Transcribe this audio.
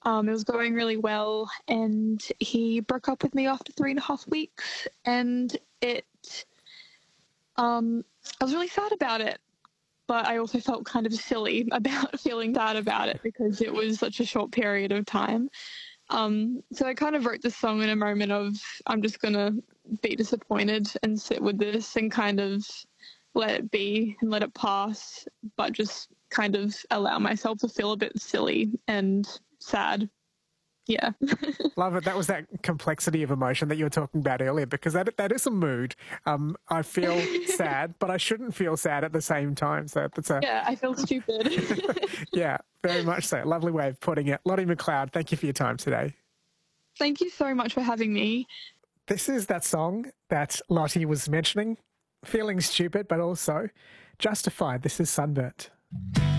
It was going really well, and he broke up with me after 3.5 weeks, and I was really sad about it. But I also felt kind of silly about feeling sad about it because it was such a short period of time. So I kind of wrote this song in a moment of I'm just going to be disappointed and sit with this and kind of let it be and let it pass, but just kind of allow myself to feel a bit silly and sad. Yeah. Love it. That was that complexity of emotion that you were talking about earlier, because that is a mood. I feel sad, but I shouldn't feel sad at the same time. So that's Yeah, I feel stupid. yeah, very much so. Lovely way of putting it. Lottie McLeod, thank you for your time today. Thank you so much for having me. This is that song that Lottie was mentioning. Feeling stupid, but also justified. This is Sunburnt.